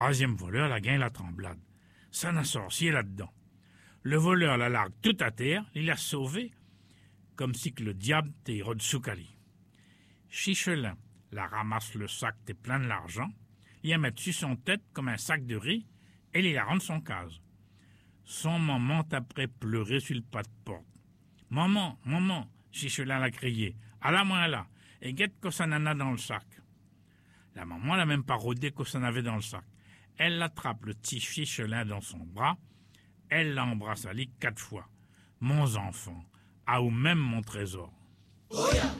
Troisième voleur la gagne la tremblade. Ça n'a sorcier là-dedans. Le voleur la largue tout à terre, il l'a sauvé, comme si que le diable t'est Rodsoukali. Chichelin la ramasse le sac t'est plein de l'argent, il la met dessus son tête comme un sac de riz, et il la rentre son case. Son maman après pleurer sur le pas de porte. Maman, maman, Chichelin l'a crié, à la main là, et guette que ça n'en a dans le sac. La maman l'a même pas rodé que ça n'avait dans le sac. Elle attrape le petit Chichelin dans son bras, elle l'embrasse à lui 4 fois. Mon enfant, à où même mon trésor.